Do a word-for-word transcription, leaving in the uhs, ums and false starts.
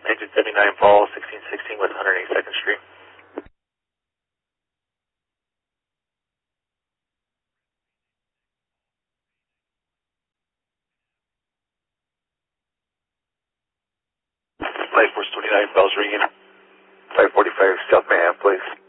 Engine seventy-nine Fall, sixteen sixteen with one hundred eighty-second Street. Flight Force twenty-nine, bells ringing. five forty-five, South Manhattan, please.